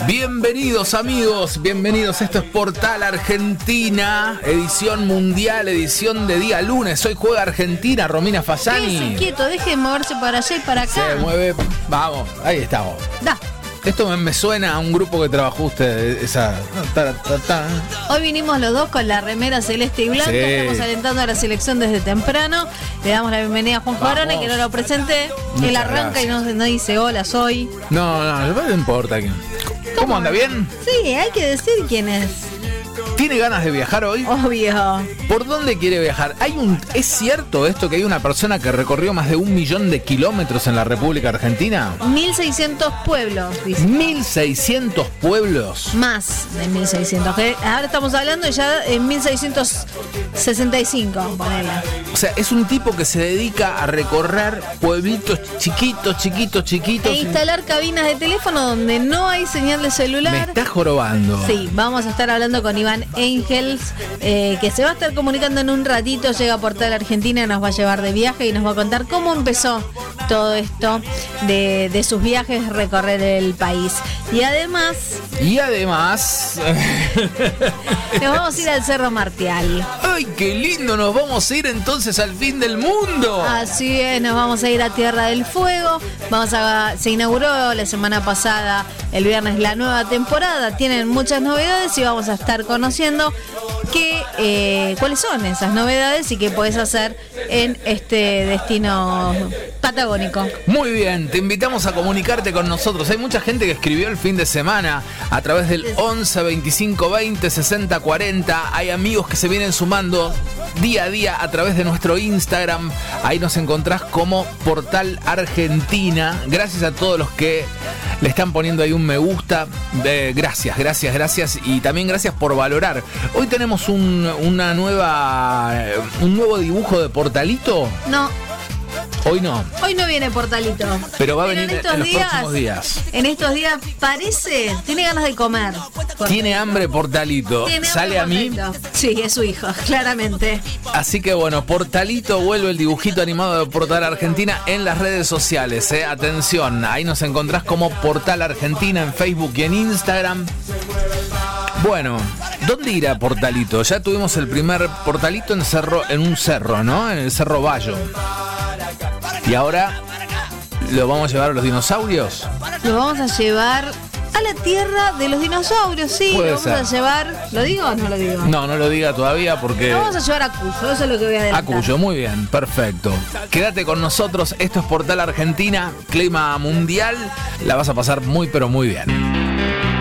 Bienvenidos amigos, bienvenidos. Esto es Portal Argentina, edición mundial, edición de día lunes. Hoy juega Argentina, Romina Fasani. Quédese quieto, deje de moverse para allá y para acá. Se mueve, vamos, ahí estamos. Da. Esto me suena a un grupo que trabajó usted, esa... Hoy vinimos los dos con la remera celeste y blanca, Sí. Estamos alentando a la selección desde temprano. Le damos la bienvenida a Juan Barone, que no lo presenté. Muchas Él arranca gracias. y no dice hola, soy. No importa. ¿Cómo anda? ¿Bien? Sí, hay que decir quién es. ¿Tiene ganas de viajar hoy? Obvio. ¿Por dónde quiere viajar? ¿Es cierto esto que hay una persona que recorrió más de 1 millón de kilómetros en la República Argentina? 1600 pueblos, dice. 1600 pueblos. Más de 1600. Que ahora estamos hablando ya en 1665, ponele. O sea, es un tipo que se dedica a recorrer pueblitos chiquitos. E instalar cabinas de teléfono donde no hay señal de Me celular. está jorobando. Sí, vamos a estar hablando con Iván Engels, que se va a estar comunicando en un ratito. Llega a Portal Argentina, nos va a llevar de viaje y nos va a contar cómo empezó todo esto de sus viajes, recorrer el país. Y además nos vamos a ir al Cerro Martial. ¡Ay, qué lindo! Nos vamos a ir entonces al fin del mundo. Así es, nos vamos a ir a Tierra del Fuego. Se inauguró la semana pasada, el viernes, la nueva temporada. Tienen muchas novedades y vamos a estar conociendo cuáles son esas novedades y qué podés hacer en este destino patagónico. Muy bien, te invitamos a comunicarte con nosotros. Hay mucha gente que escribió el fin de semana a través del 11 25 20 60 40. Hay amigos que se vienen sumando día a día a través de nuestro Instagram. Ahí nos encontrás como Portal Argentina. Gracias a todos los que le están poniendo ahí un me gusta. Gracias. Y también gracias por valorar. Hoy tenemos un nuevo dibujo de Portalito. No. Hoy no. Hoy no viene Portalito. Pero va a venir en los próximos días. En estos días tiene ganas de comer. Tiene hambre Portalito. ¿Sale a mí? Sí, es su hijo, claramente. Así que bueno, Portalito, vuelve el dibujito animado de Portal Argentina en las redes sociales. Atención, ahí nos encontrás como Portal Argentina en Facebook y en Instagram. Bueno, ¿dónde irá Portalito? Ya tuvimos el primer Portalito en un cerro, ¿no? En el Cerro Bayo. Y ahora lo vamos a llevar a los dinosaurios. Lo vamos a llevar a la tierra de los dinosaurios, sí. Puede Lo vamos a llevar. ¿Lo digo o no lo digo? No lo diga todavía porque... Lo vamos a llevar a Cuyo, eso es lo que voy a adelantar. A Cuyo, muy bien, perfecto. Quédate con nosotros, esto es Portal Argentina, clima mundial. La vas a pasar muy pero muy bien.